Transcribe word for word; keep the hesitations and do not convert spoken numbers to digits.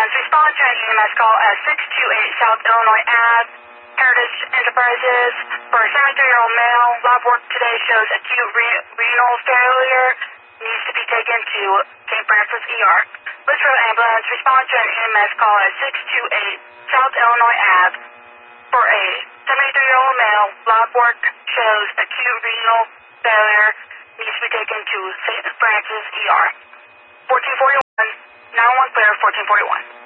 ambulance, respond to an E M S call at six two eight South Illinois Ave, Heritage Enterprises. For a seventy-three-year-old male, lab work today shows acute re- renal failure. Needs to be taken to Saint Francis E R. Litchfield ambulance, respond to an E M S call at six two eight South Illinois Ave. For a seventy-three-year-old male, lab work shows acute renal failure. Needs to be taken to Saint Francis E R. fourteen forty-one, nine one clear, fourteen forty-one.